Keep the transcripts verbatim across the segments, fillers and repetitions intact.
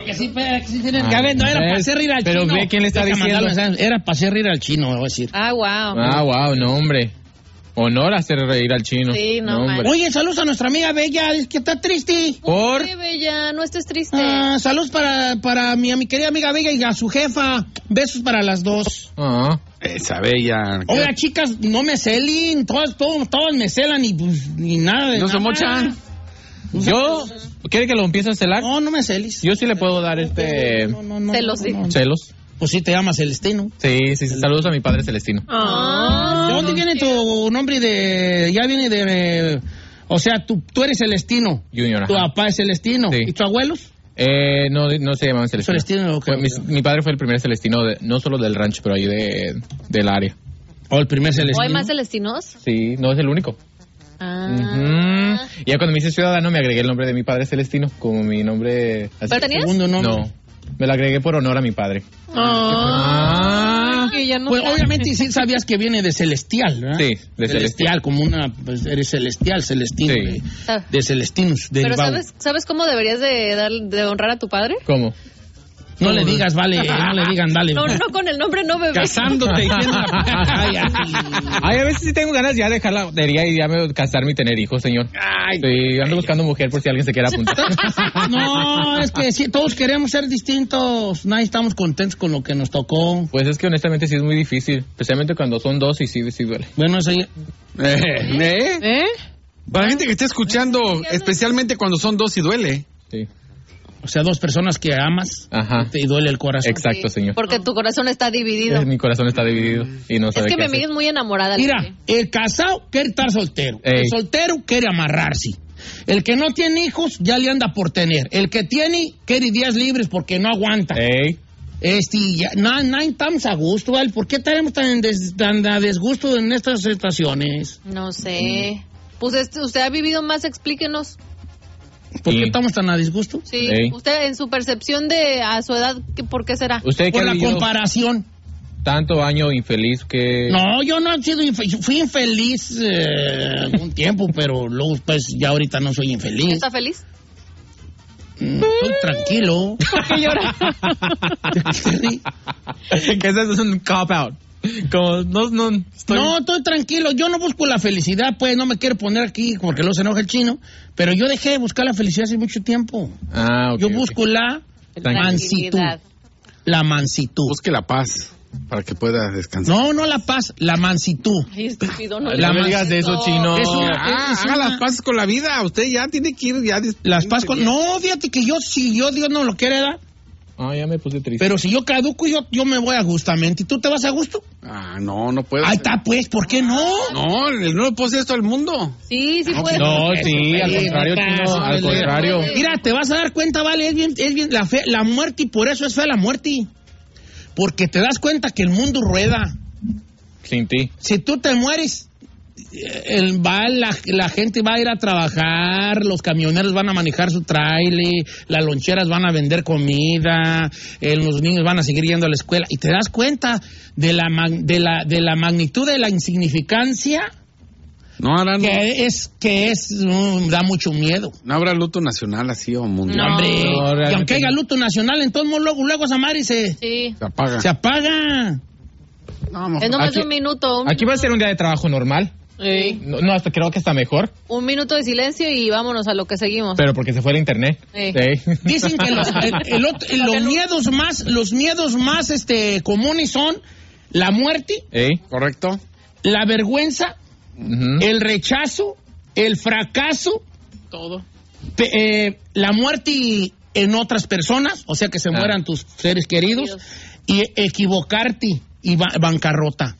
Que sí, que sí tienen que ver, no era para hacer rir al pero chino. Pero ve quién le está Deja diciendo. Era para hacer rir al chino, voy a decir. Ah, wow. Ah, wow, no, hombre. Honor hacer reír al chino. Sí, no, no hombre. Oye, saludos a nuestra amiga Bella, es que está triste. ¿Por? qué, Bella? No estés triste. Ah, saludos para, para mi, mi querida amiga Bella y a su jefa. Besos para las dos. Ah. Esa Bella. Oiga, chicas, no me celen. Todas, todas, todas me celan y pues, ni nada de No nada. se mochan. Yo, ¿quiere que lo empiece a celar? No, no me celis. Yo sí le puedo dar este... No, no, no, Celos, no, sí. no, no. Celos. Pues sí, te llamas Celestino. Sí, sí, sí. Saludos a mi padre Celestino. Ah. ¿De dónde viene tu nombre de...? Ya viene de... O sea, tú, tú eres Celestino. Junior, Tu ajá. papá es Celestino. Sí. ¿Y tus abuelos? Eh, no, no se llamaban Celestino. Celestino, ok. Fue- mi, mi padre fue el primer Celestino, de, no solo del rancho, pero ahí de, del área. ¿O el primer ¿O Celestino? hay más celestinos? Sí, no es el único. Ah. Ujú. Y ya cuando me hice ciudadano me agregué el nombre de mi padre Celestino, como mi nombre... así. ¿Pero tenías? Segundo nombre. No, me lo agregué por honor a mi padre. Ah. Que ya no Pues sabe. obviamente sí sabías que viene de celestial, ¿verdad? Sí, de celestial. Como una... Pues eres celestial, celestino. Sí. De, Ah. de celestinos, Pero derivado. ¿sabes, ¿sabes cómo deberías de, dar, de honrar a tu padre? ¿Cómo? No le digas, vale, no le digan, dale. No, no, con el nombre no, bebé. Casándote. Ay, así. Ay, a veces sí tengo ganas ya de dejar la batería y ya me casarme y tener hijos, señor. Ay, Sí, ando buscando mujer por si alguien se quiere apuntar. no, es que sí, todos queremos ser distintos. Nadie estamos contentos con lo que nos tocó. Pues es que honestamente sí es muy difícil, especialmente cuando son dos y sí, sí duele. Bueno, eso ya... Eh, ¿eh? ¿Eh? Para la gente que está escuchando, especialmente cuando son dos y duele. Sí. O sea, dos personas que amas Ajá. y duele el corazón. Exacto, Sí, señor. Porque tu corazón está dividido. Eh, Mi corazón está dividido y no Es sabe que qué mi hacer. amiga es muy enamorada. Mira, Lili. el casado quiere estar soltero. Ey. El soltero quiere amarrarse. El que no tiene hijos ya le anda por tener. El que tiene quiere días libres porque no aguanta. Ey, Este, ya, no, no estamos a gusto, ¿vale? ¿Por qué estaremos tan, en des- tan a desgusto en estas situaciones? No sé. Pues este, usted ha vivido más, explíquenos. ¿Por Sí. qué estamos tan a disgusto? Sí. Ey. Usted, en su percepción de a su edad, ¿qué- ¿por qué será? usted que Por ha la vivido comparación. tanto año infeliz que... No, yo no he sido infeliz. Fui infeliz eh, un tiempo, pero luego, pues, ya ahorita no soy infeliz. ¿Está feliz? Mm, Estoy tranquilo. ¿Por qué llora? que eso es un cop out. Como, no, no, estoy... No, estoy tranquilo. Yo no busco la felicidad, pues, no me quiero poner aquí porque luego se enoja el chino. Pero yo dejé de buscar la felicidad hace mucho tiempo. Ah, ok, Yo ok. busco la mansitud. Tranquilidad. La mansitud. Busque la paz para que pueda descansar. No, no la paz, la mansitud. Ay, estúpido, no, La No me más- digas de eso, chino. Es una- Ah, es haga una- las paces con la vida. Usted ya tiene que ir ya. dis- Las paz con... No, fíjate que yo, si yo Dios no lo quiere dar, Ah, ya me puse triste. pero si yo caduco, yo, yo me voy a gustamente. ¿Y tú te vas a gusto? Ah, no, no puedo. Ahí está, pues, ¿por qué no? No, el no le puedo hacer esto al mundo. Sí, sí puede. No, sí, al Sí, contrario, no chino, pasa, al vale. contrario. Mira, te vas a dar cuenta, vale, es bien, es bien la fe, la muerte, y por eso es fea la muerte. Porque te das cuenta que el mundo rueda. Sin ti. Si tú te mueres, el, va, la, la gente va a ir a trabajar, los camioneros van a manejar su trailer, las loncheras van a vender comida, eh, los niños van a seguir yendo a la escuela. Y te das cuenta de la, mag- de la, de la magnitud de la insignificancia No, ahora no. que es, que es, mm, da mucho miedo. No habrá luto nacional así o mundial. No. Hombre, No, y realmente aunque haya no. luto nacional, entonces luego, luego esa madre se, Sí. Se apaga. se apaga. No, mejor- Es nomás Aquí- un minuto. Un, Aquí va a ser un día de trabajo normal. Sí. No, no, hasta creo que está mejor, un minuto de silencio y vámonos a lo que seguimos. pero porque se fue el internet. Sí. Sí. Dicen que los, el- el otro- los miedos más, los miedos más este, comunes son la muerte, Ey. ¿Correcto? la vergüenza, Ujú. el rechazo, el fracaso, Todo. pe- eh, la muerte en otras personas, o sea que se Ah. mueran tus seres queridos, y equivocarte y ba- bancarrota.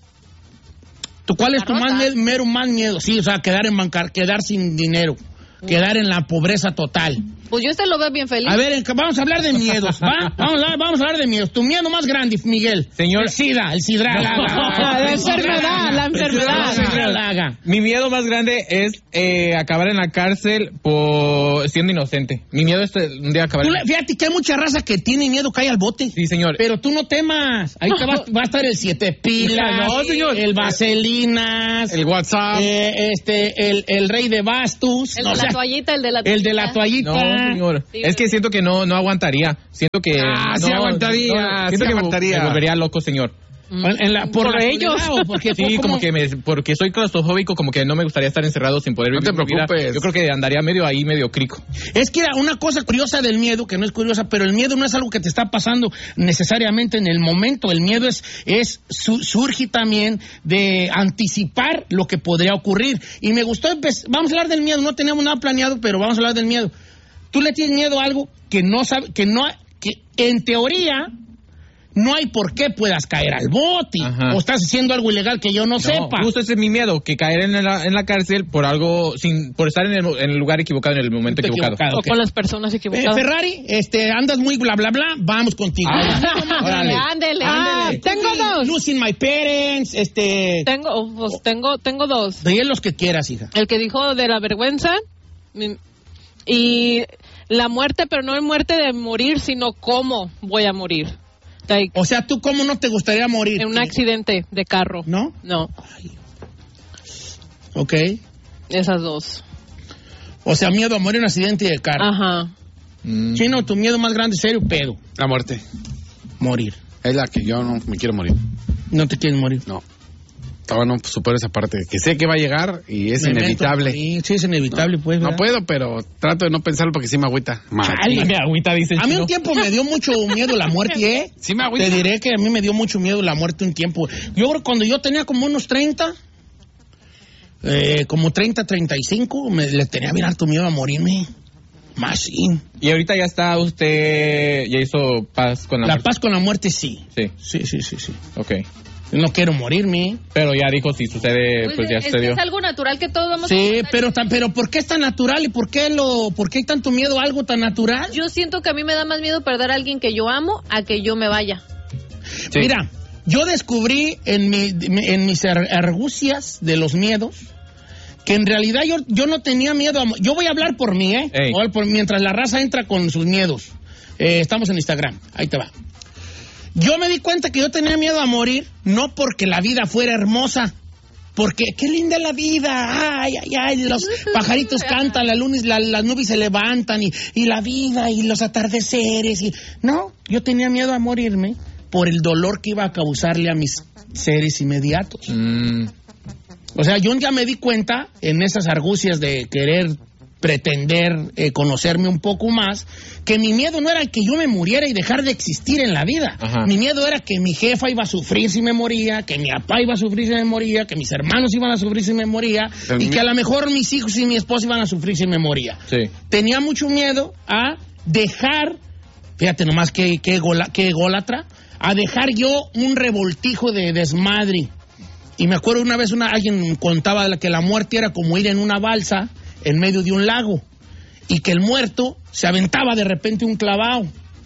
¿Tú cuál es tu más Bancarrota. miedo, mero más miedo? Sí, o sea, quedar en bancar, quedar sin dinero, quedar en la pobreza total. Pues yo este lo veo bien feliz. A ver, vamos a hablar de miedos, ¿va? Vamos a, vamos a hablar de miedos. Tu miedo más grande, Miguel. Señor- El SIDA, el SIDA. La enfermedad, la enfermedad. Mi miedo más grande es eh, acabar en la cárcel por siendo inocente. Mi miedo es eh, un día acabar Tú en le- Fíjate que hay mucha raza que tiene miedo que haya al bote. Sí, señor. Pero tú no temas. Ahí te va, va a estar el siete pilas. No, señor. El vaselinas. El WhatsApp. eh, este, el, el rey de bastos. El No, de o sea, la toallita, el de la el de la toallita. No, No, señor. Sí, es que siento que no, no aguantaría. Siento que... Ah, no, sí aguantaría, no, sí siento que aguantaría. me volvería loco, señor. En la, por, Por la ellos. soledad, ¿o porque Sí, como que me, porque soy claustrofóbico, como que no me gustaría estar encerrado sin poder No vivir te mi vida. preocupes. Yo creo que andaría medio ahí, medio crico. Es que una cosa curiosa del miedo, que no es curiosa, pero el miedo no es algo que te está pasando necesariamente en el momento. El miedo es, es su, surge también de anticipar lo que podría ocurrir. Y me gustó, empe- vamos a hablar del miedo, no teníamos nada planeado, pero vamos a hablar del miedo. Tú le tienes miedo a algo que no sabe, que no, que en teoría no hay por qué puedas caer al bote. Ajá. O estás haciendo algo ilegal que yo no, No, sepa. justo ese es mi miedo, que caer en la, en la cárcel por algo, sin, por estar en el, en el lugar equivocado, en el momento equivocado. Equivocado, O ok. con las personas Eh, equivocadas. Ferrari, este, andas muy bla bla bla, vamos contigo. Ah, órale. Ándele. Ah, Ah, tengo dos. Losing my parents, este, Tengo, oh, pues, tengo, tengo dos. de los que quieras, hija. El que dijo de la vergüenza mi- y la muerte, pero no es muerte de morir, sino cómo voy a morir. Like, O sea, ¿tú cómo no te gustaría morir? en un accidente de carro. ¿No? No, Ok. esas dos. O sea, miedo a morir en un accidente de carro. Ajá. Mm. Chino, tu miedo más grande, serio, pedo. La muerte. Morir. Es la que yo no me quiero morir. No te quieres morir. No. Todavía no supero esa parte. Que sé que va a llegar y es Me inevitable. meto, sí, sí, es inevitable, pues. No ¿verdad? puedo, pero trato de no pensarlo porque sí me agüita. Chale. Me agüita, dice el A mí chino. un tiempo me dio mucho miedo la muerte, ¿eh? Sí me agüita. Te diré que a mí me dio mucho miedo la muerte un tiempo. Yo creo que cuando yo tenía como unos treinta, eh, como treinta, treinta y cinco, me, le tenía bien harto miedo a morirme. Más sí. Y ahorita ya está usted, ya hizo paz con la, La muerte. paz con la muerte, sí. Sí, Sí, sí, sí, sí. ok. No quiero morirme. Pero ya dijo, si sucede, pues, ya es, que sucedió. es algo natural que todos vamos a Sí, pasar. pero, tan- pero ¿por qué es tan natural y por qué, lo, por qué hay tanto miedo a algo tan natural? Yo siento que a mí me da más miedo perder a alguien que yo amo a que yo me vaya. Sí. Mira, yo descubrí en, mi, en mis ar- argucias de los miedos que en realidad yo, yo no tenía miedo a... mo- Yo voy a hablar por mí, ¿eh? Ey. Voy a- por- mientras la raza entra con sus miedos. Eh, estamos en Instagram, ahí te va. Yo me di cuenta que yo tenía miedo a morir, no porque la vida fuera hermosa, porque qué linda es la vida, ay, ay, ay, los pajaritos cantan, la lunes, la- las nubes se levantan y, y la vida y los atardeceres. Y... No, yo tenía miedo a morirme por el dolor que iba a causarle a mis seres inmediatos. Mm, O sea, yo ya me di cuenta en esas argucias de querer pretender eh, conocerme un poco más, que mi miedo no era que yo me muriera y dejar de existir en la vida. Ajá. Mi miedo era que mi jefa iba a sufrir si me moría, que mi papá iba a sufrir si me moría, que mis hermanos iban a sufrir si me moría, El y mi- que a lo mejor mis hijos y mi esposa iban a sufrir si me moría. sí. Tenía mucho miedo a dejar, fíjate nomás qué, qué, gola- qué ególatra, a dejar yo un revoltijo de desmadre. Y me acuerdo una vez una, alguien contaba que la muerte era como ir en una balsa en medio de un lago y que el muerto se aventaba de repente un clavado.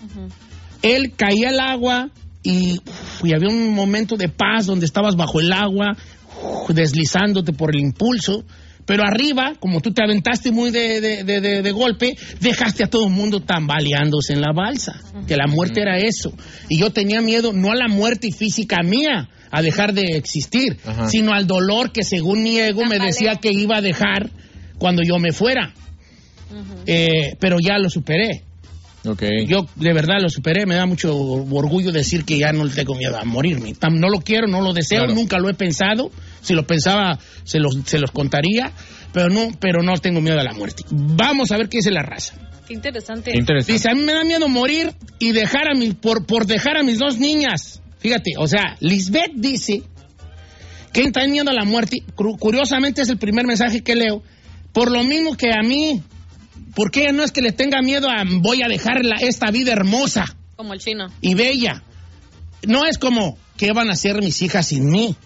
Él caía al agua y, uf, y había un momento de paz donde estabas bajo el agua, uf, deslizándote por el impulso, pero arriba, como tú te aventaste muy de, de, de, de, de golpe, dejaste a todo el mundo tambaleándose en la balsa, que la muerte era eso. Y yo tenía miedo no a la muerte física mía, a dejar de existir, Ajá. sino al dolor que según mi ego me decía que iba a dejar cuando yo me fuera. Eh, pero ya lo superé. Ok. Yo de verdad lo superé, me da mucho orgullo decir que ya no le tengo miedo a morirme. Tam- No lo quiero, no lo deseo, Claro. nunca lo he pensado. Si lo pensaba, se los, se los contaría, pero no, pero no tengo miedo a la muerte. Vamos a ver qué dice la raza. Qué interesante. Qué interesante. Dice, a mí me da miedo morir y dejar a mi, por, por dejar a mis dos niñas. Fíjate, o sea, Lisbeth dice que está miedo a la muerte. Cu- Curiosamente es el primer mensaje que leo. Por lo mismo que a mí, porque ella no es que le tenga miedo a voy a dejar la- esta vida hermosa Como el chino. y bella. No es como, ¿qué van a hacer mis hijas sin mí?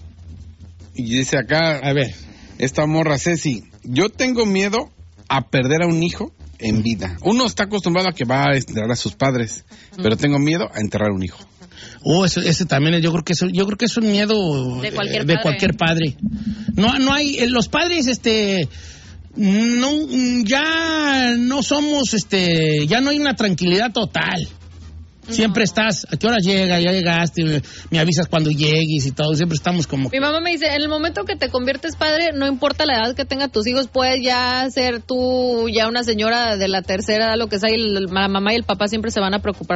Y dice acá, A ver. esta morra Ceci, yo tengo miedo a perder a un hijo en vida. Uno está acostumbrado a que va a enterrar a sus padres, pero tengo miedo a enterrar a un hijo. Oh, eso, ese también, es- yo creo que eso, yo creo que es un miedo De cualquier eh, de padre. cualquier padre. No, no hay, eh, los padres, este, no, mm, ya no somos, este, ya no hay una tranquilidad total. Siempre estás, ¿a qué hora llega? Ya llegaste, me, me avisas cuando llegues y todo. Siempre estamos como... Mi mamá me dice, en el momento que te conviertes padre, no importa la edad que tengan tus hijos, puedes ya ser tú ya una señora de la tercera edad, lo que sea, y la mamá y el papá siempre se van a preocupar